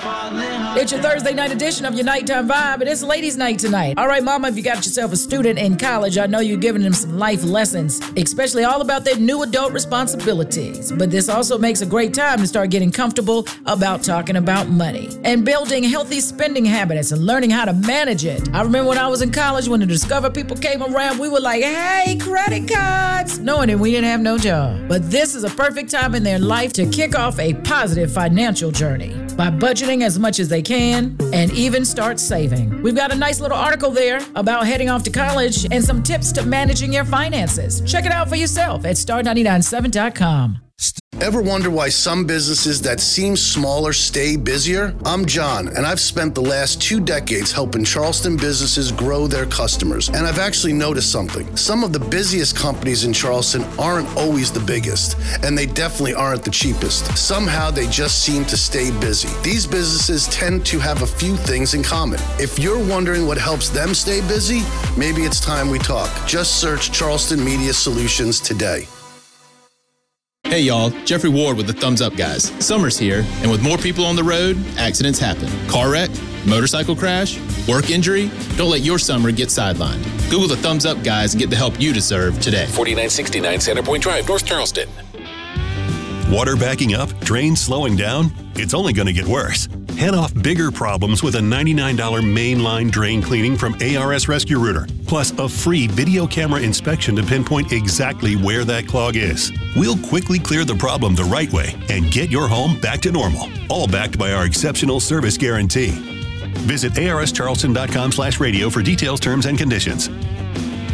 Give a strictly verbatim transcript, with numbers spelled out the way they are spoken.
It's your Thursday night edition of your Nighttime Vibe, and it's ladies' night tonight. All right, mama, if you got yourself a student in college, I know you're giving them some life lessons, especially all about their new adult responsibilities. But this also makes a great time to start getting comfortable about talking about money and building healthy spending habits and learning how to manage it. I remember when I was in college, when the Discover people came around, we were like, hey, credit cards, knowing that we didn't have no job. But this is a perfect time in their life to kick off a positive financial journey by budgeting as much as they can and even start saving. We've got a nice little article there about heading off to college and some tips to managing your finances. Check it out for yourself at star nine nine seven dot com. Ever wonder why some businesses that seem smaller stay busier? I'm John, and I've spent the last two decades helping Charleston businesses grow their customers. And I've actually noticed something. Some of the busiest companies in Charleston aren't always the biggest, and they definitely aren't the cheapest. Somehow they just seem to stay busy. These businesses tend to have a few things in common. If you're wondering what helps them stay busy, maybe it's time we talk. Just search Charleston Media Solutions today. Hey y'all, Jeffrey Ward with the Thumbs Up Guys. Summer's here, and with more people on the road, accidents happen. Car wreck, motorcycle crash, work injury. Don't let your summer get sidelined. Google the Thumbs Up Guys and get the help you deserve today. forty-nine sixty-nine Centerpoint Drive, North Charleston. Water backing up, drains slowing down? It's only going to get worse. Head off bigger problems with a ninety-nine dollars mainline drain cleaning from A R S Rescue Rooter, plus a free video camera inspection to pinpoint exactly where that clog is. We'll quickly clear the problem the right way and get your home back to normal, all backed by our exceptional service guarantee. Visit A R S charleston dot com slash radio for details, terms, and conditions.